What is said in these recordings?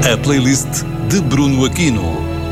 A playlist de Bruno Aquino.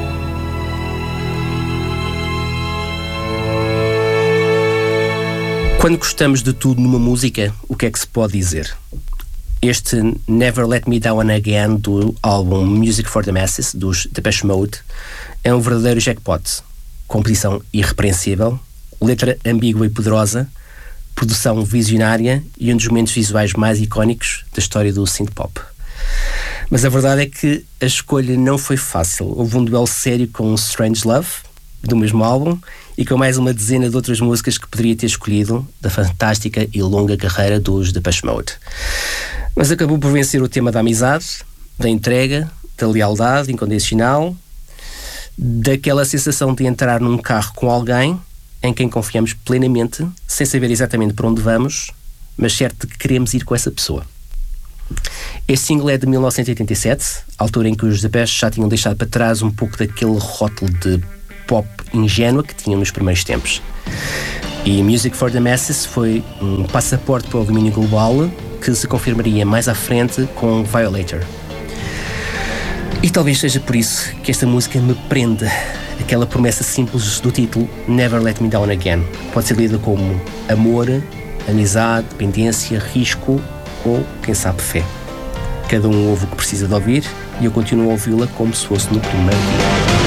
Quando gostamos de tudo numa música, o que é que se pode dizer? Este Never Let Me Down Again do álbum Music for the Masses, dos Depeche Mode, é um verdadeiro jackpot. Composição irrepreensível, letra ambígua e poderosa, produção visionária e um dos momentos visuais mais icónicos da história do synth-pop. Mas a verdade é que a escolha não foi fácil. Houve um duelo sério com Strange Love, do mesmo álbum, e com mais uma dezena de outras músicas que poderia ter escolhido da fantástica e longa carreira dos Depeche Mode. Mas acabou por vencer o tema da amizade, da entrega, da lealdade incondicional, daquela sensação de entrar num carro com alguém em quem confiamos plenamente, sem saber exatamente para onde vamos, mas certo de que queremos ir com essa pessoa. Este single é de 1987, altura em que os Depeche já tinham deixado para trás um pouco daquele rótulo de pop ingênua que tinham nos primeiros tempos. E Music for the Masses foi um passaporte para o domínio global que se confirmaria mais à frente com Violator. E talvez seja por isso que esta música me prende, aquela promessa simples do título Never Let Me Down Again. Pode ser lida como amor, amizade, dependência, risco ou, quem sabe, fé. Cada um ouve o que precisa de ouvir e eu continuo a ouvi-la como se fosse no primeiro dia.